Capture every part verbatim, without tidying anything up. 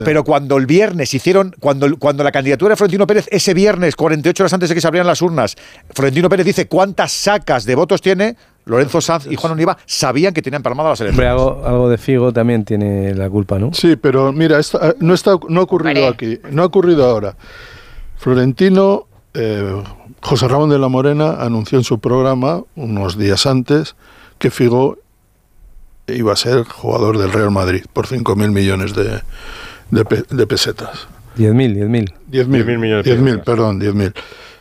Pero cuando el viernes hicieron, cuando, cuando la candidatura de Florentino Pérez, ese viernes, cuarenta y ocho horas antes de que se abrieran las urnas, Florentino Pérez dice cuántas sacas de votos tiene, Lorenzo Sanz y Juan Oliva sabían que tenían palmada las elecciones. Hombre, algo, algo de Figo también tiene la culpa, ¿no? Sí, pero mira, esto, no, está, no ha ocurrido aquí, no ha ocurrido ahora. Florentino, eh, José Ramón de la Morena anunció en su programa, unos días antes, que Figo iba a ser jugador del Real Madrid por cinco mil millones de, de, pe, de pesetas. diez mil, diez mil. diez mil millones. diez mil, perdón, diez mil.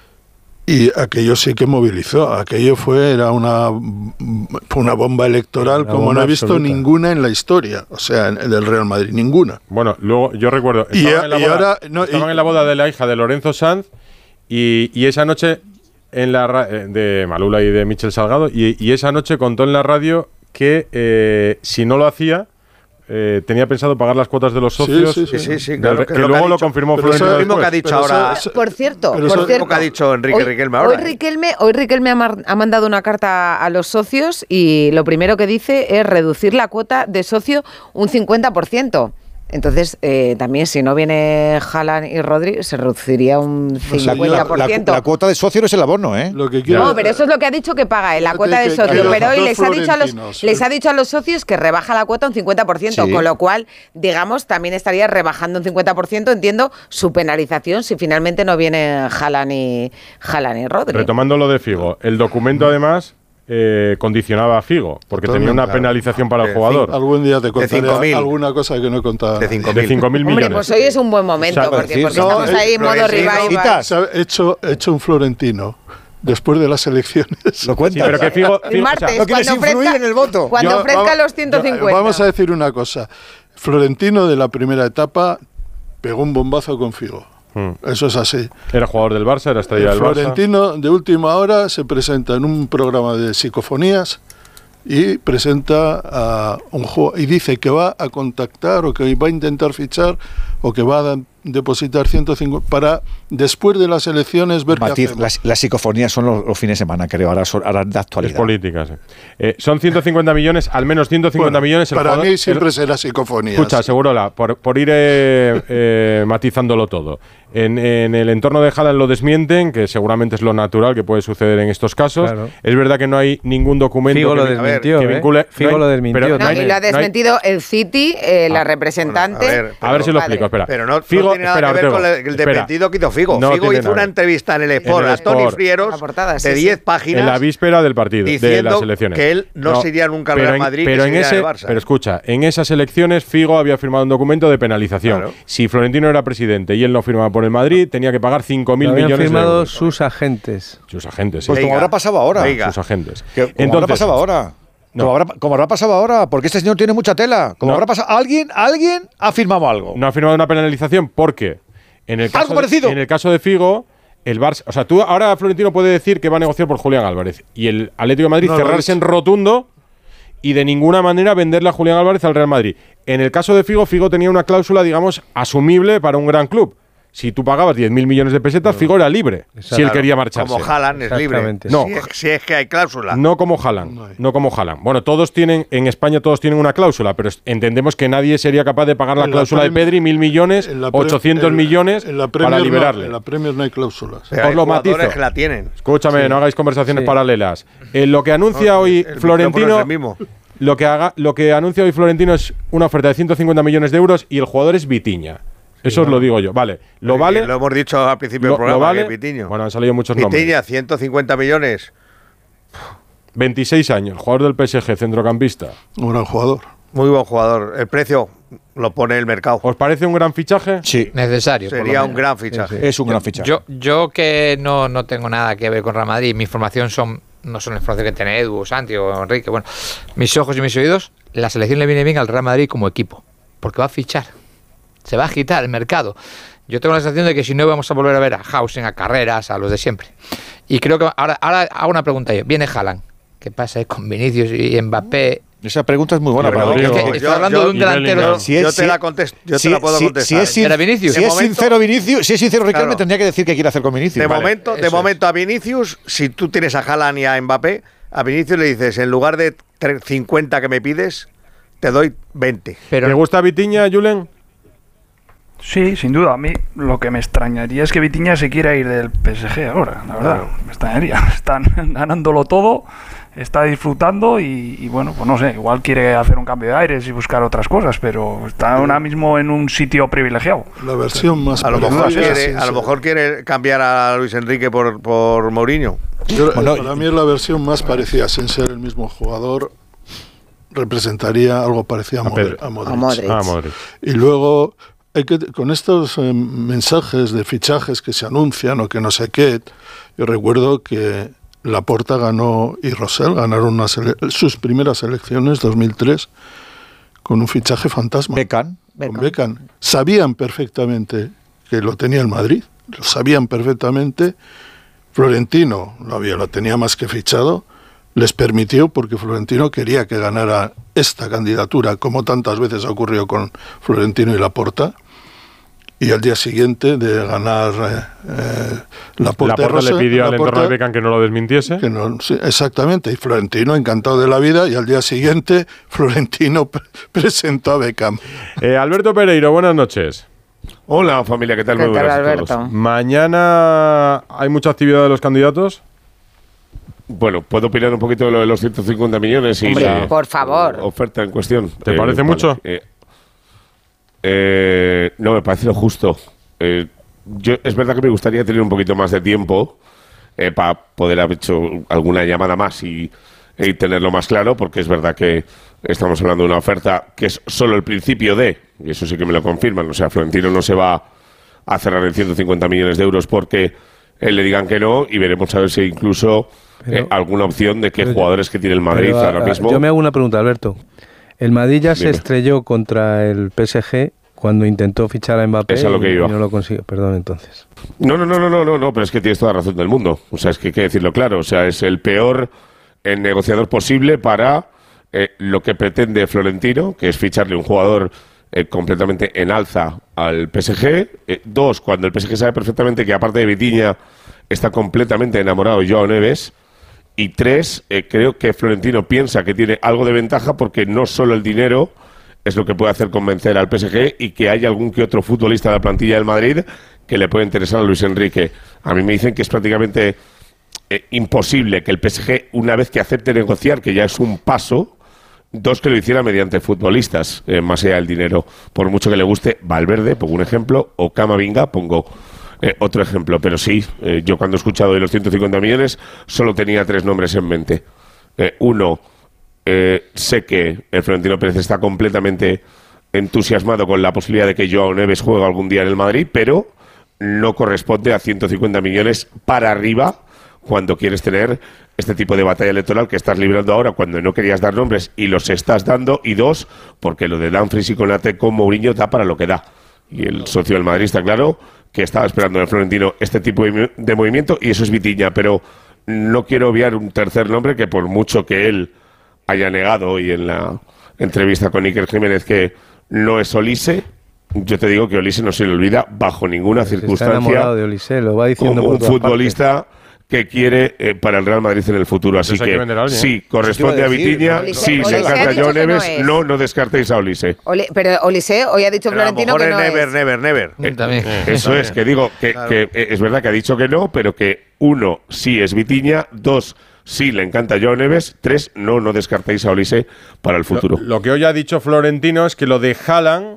Y aquello sí que movilizó, aquello fue, era una, una bomba electoral una como bomba no he visto absoluta. Ninguna en la historia, o sea, del Real Madrid, ninguna. Bueno, luego yo recuerdo, estaban, y, en, la boda, y ahora, no, estaban y, en la boda de la hija de Lorenzo Sanz y, y esa noche, en la de Malula y de Michel Salgado, y, y esa noche contó en la radio que eh, si no lo hacía, Eh, tenía pensado pagar las cuotas de los socios, sí, sí, sí, sí, sí, claro, del, que, que luego lo confirmó Florentino. Eso es lo mismo que ha dicho ahora. Eso, por cierto, pero por eso cierto, es lo que ha dicho Enrique hoy, Riquelme ahora. Hoy Riquelme, hoy Riquelme ha, mar, ha mandado una carta a los socios y lo primero que dice es reducir la cuota de socio un cincuenta por ciento. Entonces, eh, también si no viene Haaland y Rodri, se reduciría un cincuenta por ciento. La, la, la cuota de socio no es el abono, ¿eh? Lo que quiero, no, pero eso es lo que ha dicho que paga él, la cuota de socio. Pero hoy les ha, dicho a los, les ha dicho a los socios que rebaja la cuota un cincuenta por ciento, sí. Con lo cual, digamos, también estaría rebajando un cincuenta por ciento, entiendo, su penalización si finalmente no viene Haaland y, Haaland y Rodri. Retomando lo de Figo, el documento además... Eh, condicionaba a Figo, porque Todo tenía una claro. penalización para el jugador. Cinco, algún día te contaré alguna cosa que no he contado. De cinco mil millones. Hombre, pues hoy es un buen momento, o sea, porque, porque no, estamos ahí en modo revival. He hecho, he hecho un Florentino después de las elecciones. Lo cuenta. Sí, pero que Figo, el martes, o sea, no quieres influir ofrezca, en el voto. Cuando yo, ofrezca vamos, los ciento cincuenta. Yo, vamos a decir una cosa. Florentino de la primera etapa pegó un bombazo con Figo. Hmm. Eso es así. Era jugador del Barça, era estrella del Barça. Florentino de última hora se presenta en un programa de psicofonías y presenta a un juego y dice que va a contactar o que va a intentar fichar o que va a depositar ciento cincuenta para después de las elecciones ver Matiz, qué hacemos. Las, las psicofonías son los, los fines de semana, creo, ahora son ahora de actualidad. Es política, sí. Eh, son ciento cincuenta millones, al menos ciento cincuenta bueno, millones. El para jugador, mí siempre el, será psicofonías. Escucha, Segurola, por, por ir eh, eh, matizándolo todo. En, en el entorno de Haaland lo desmienten, que seguramente es lo natural que puede suceder en estos casos. Claro. Es verdad que no hay ningún documento Figo que, lo desmintió, que vincule... ¿eh? Figo no hay, lo desmintió. Pero, no, no hay, y lo ha desmentido no hay, el City, eh, la ah, representante. Bueno, a ver, a ver si lo explico, espera. Pero no, Figo, no tiene nada espera, que ver Ortego, con el, el desmentido que hizo Figo. No Figo hizo nada. una entrevista en el Sport en el a Tony Sport, Frieros portada, sí, de diez sí. páginas. En la víspera del partido, de las elecciones. Que él no, no se iría nunca al Real Madrid, pero que en se ese, iría al Barça. Pero escucha, en esas elecciones Figo había firmado un documento de penalización. Claro. Si Florentino era presidente y él no firmaba por el Madrid, tenía que pagar cinco mil millones de euros. Sus agentes. Sus agentes, sí. Pues como habrá pasado ahora. Oiga. Sus agentes. Que, como Entonces, habrá pasado ahora. No. Como, habrá, como habrá pasado ahora, porque este señor tiene mucha tela. Como no. habrá pasado, alguien, alguien ha firmado algo. No ha firmado una penalización porque en el caso algo parecido. De, en el caso de Figo, el Barça, o sea, tú ahora Florentino puede decir que va a negociar por Julián Álvarez y el Atlético de Madrid no, cerrarse en rotundo y de ninguna manera venderle a Julián Álvarez al Real Madrid. En el caso de Figo, Figo tenía una cláusula, digamos, asumible para un gran club. Si tú pagabas diez mil millones de pesetas, Figo era libre. Exacto. Si él quería marcharse. Como Haaland es libre. No, si, es, si es que hay cláusula. No como Haaland. No, no como Haaland. Bueno, todos tienen, en España todos tienen una cláusula, pero entendemos que nadie sería capaz de pagar la en cláusula la de Pedri, mil millones, ochocientos en, millones en para liberarle. No, en la Premier no hay cláusulas. Pero Os lo matizo. Que la tienen. Escúchame, sí. No hagáis conversaciones sí. paralelas. Eh, lo que anuncia no, hoy el, Florentino. El lo que haga, lo que anuncia hoy Florentino es una oferta de ciento cincuenta millones de euros y el jugador es Vitinha. Eso sí, os lo digo yo. Vale, lo sí, vale. Lo hemos dicho al principio lo, del programa. Lo vale, que Vitinho. Bueno, han salido muchos Vitinha, nombres. Vitinha, ciento cincuenta millones. veintiséis años, jugador del P S G, centrocampista. Un gran jugador. Muy buen jugador. El precio lo pone el mercado. ¿Os parece un gran fichaje? Sí. Necesario. Sería un gran fichaje. Sí, sí. Es un gran fichaje. Yo, yo que no, no tengo nada que ver con Real Madrid, mi formación son, no son la información que tiene Edu, Santi o Enrique. Bueno, mis ojos y mis oídos, la selección le viene bien al Real Madrid como equipo, porque va a fichar. Se va a agitar el mercado. Yo tengo la sensación de que si no vamos a volver a ver a Hausen, a Carreras, a los de siempre. Y creo que ahora, ahora hago una pregunta yo. Viene Haaland. ¿Qué pasa con Vinicius y Mbappé? Esa pregunta es muy buena para Rodrigo. Rodrigo. Estoy hablando yo, de un delantero. Si es, yo te si, la contesto, yo si, te la puedo si, contestar. Si es, sin, ¿Era Vinicius? Si es momento, sincero Vinicius, si es sincero Riquelme, claro. tendría que decir qué quiere hacer con Vinicius. De vale, momento, de momento a Vinicius, si tú tienes a Haaland y a Mbappé, a Vinicius le dices, en lugar de cincuenta que me pides, te doy veinte. Pero ¿te gusta Vitinha, Julen? Sí, sin duda. A mí lo que me extrañaría es que Vitinha se quiera ir del P S G ahora, la verdad. Claro. Me extrañaría. Están ganándolo todo, está disfrutando y, y bueno, pues no sé, igual quiere hacer un cambio de aires y buscar otras cosas, pero está ahora mismo en un sitio privilegiado. La versión más a lo mejor quiere, a lo mejor quiere cambiar a Luis Enrique por, por Mourinho. Yo, bueno, para mí es la versión más parecida, sin ser el mismo jugador, representaría algo parecido a, a, Modric, a, Modric. a Modric. Ah, Modric. Y luego, hay que, con estos eh, mensajes de fichajes que se anuncian o que no sé qué, yo recuerdo que Laporta ganó y Rosell ganaron una sus primeras elecciones, dos mil tres, con un fichaje fantasma. Beckham. Con Beckham. Sabían perfectamente que lo tenía el Madrid, lo sabían perfectamente. Florentino lo, había, lo tenía más que fichado, les permitió porque Florentino quería que ganara esta candidatura, como tantas veces ha ocurrido con Florentino y Laporta. Y al día siguiente de ganar eh, eh, Laporta, Laporta le pidió al entorno de Beckham que no lo desmintiese. Que no, sí, exactamente, y Florentino encantado de la vida, y al día siguiente Florentino pre presentó a Beckham. Eh, Alberto Pereiro, buenas noches. Hola familia, ¿qué tal? ¿Qué Muy tal, buenas Alberto? a todos. Mañana hay mucha actividad de los candidatos. Bueno, puedo opinar un poquito de lo de los ciento cincuenta millones y Hombre, la por favor. oferta en cuestión. ¿Te eh, parece vale, mucho? Eh, eh, no, me parece lo justo. Eh, yo, es verdad que me gustaría tener un poquito más de tiempo eh, para poder haber hecho alguna llamada más y, y tenerlo más claro, porque es verdad que estamos hablando de una oferta que es solo el principio de, y eso sí que me lo confirman, o sea, Florentino no se va a cerrar en ciento cincuenta millones de euros porque eh, le digan que no, y veremos a ver si incluso pero, eh, alguna opción de qué jugadores yo, que tiene el Madrid pero, ahora mismo. Yo me hago una pregunta, Alberto. El Madrid ya Dime. se estrelló contra el P S G cuando intentó fichar a Mbappé es a lo que y, iba. y no lo consiguió. Perdón, entonces. No, no, no, no, no, no, no, pero es que tienes toda la razón del mundo. O sea, es que hay que decirlo claro. O sea, es el peor eh, negociador posible para eh, lo que pretende Florentino, que es ficharle un jugador eh, completamente en alza al P S G. Eh, dos, cuando el P S G sabe perfectamente que aparte de Vitinha está completamente enamorado de Joao Neves. Y tres, eh, creo que Florentino piensa que tiene algo de ventaja porque no solo el dinero es lo que puede hacer convencer al P S G y que hay algún que otro futbolista de la plantilla del Madrid que le puede interesar a Luis Enrique. A mí me dicen que es prácticamente eh, imposible que el P S G, una vez que acepte negociar, que ya es un paso, dos, que lo hiciera mediante futbolistas, eh, más allá del dinero. Por mucho que le guste Valverde, pongo un ejemplo, o Camavinga, pongo eh, otro ejemplo. Pero sí, eh, yo cuando he escuchado de los ciento cincuenta millones, solo tenía tres nombres en mente. Eh, uno... Eh, sé que el Florentino Pérez está completamente entusiasmado con la posibilidad de que Joao Neves juegue algún día en el Madrid, pero no corresponde a ciento cincuenta millones para arriba cuando quieres tener este tipo de batalla electoral que estás librando ahora cuando no querías dar nombres y los estás dando, y dos, porque lo de Dumfries y Konate con Mourinho da para lo que da. Y el socio del Madrid está claro que estaba esperando en el Florentino este tipo de, de movimiento, y eso es Vitinha, pero no quiero obviar un tercer nombre que por mucho que él haya negado hoy en la entrevista con Iker Jiménez que no es Olise, yo te digo que Olise no se le olvida bajo ninguna Pero circunstancia. Está enamorado de Olise, lo va diciendo como un por todas futbolista partes. que quiere eh, para el Real Madrid en el futuro. Así que, que sí, corresponde a Vitinha, sí, le encanta Joao Neves, no, no, no descartéis a Olise. Oli, pero Olise, hoy ha dicho pero Florentino que no never, es. never, never, eh, También. Eso es, que digo que, claro. que eh, es verdad que ha dicho que no, pero que uno, sí es Vitinha, dos, sí, le encanta Joao Neves. Tres, no, no descartéis a Olise para el futuro. Lo, lo que hoy ha dicho Florentino es que lo de Haaland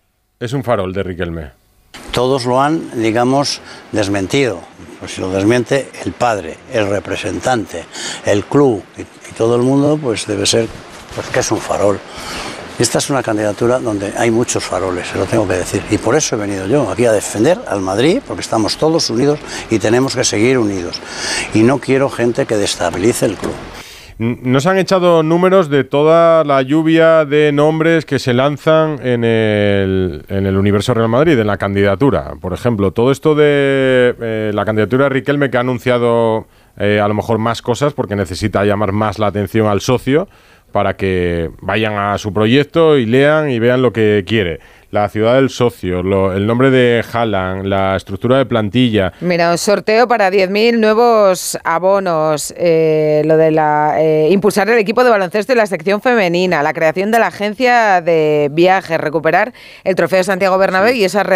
es un farol de Riquelme. Todos lo han, digamos, desmentido. Pues si lo desmiente el padre, el representante, el club y, y todo el mundo, pues debe ser pues que es un farol. Esta es una candidatura donde hay muchos faroles, se lo tengo que decir. Y por eso he venido yo aquí a defender al Madrid, porque estamos todos unidos y tenemos que seguir unidos. Y no quiero gente que destabilice el club. Nos han echado números de toda la lluvia de nombres que se lanzan en el, en el universo Real Madrid, en la candidatura. Por ejemplo, todo esto de eh, la candidatura de Riquelme, que ha anunciado eh, a lo mejor más cosas porque necesita llamar más la atención al socio para que vayan a su proyecto y lean y vean lo que quiere. La ciudad del socio, lo, el nombre de Haaland, la estructura de plantilla. Mira, un sorteo para diez mil nuevos abonos, eh, lo de la eh, impulsar el equipo de baloncesto y la sección femenina, la creación de la agencia de viajes, recuperar el trofeo de Santiago Bernabéu sí. y esa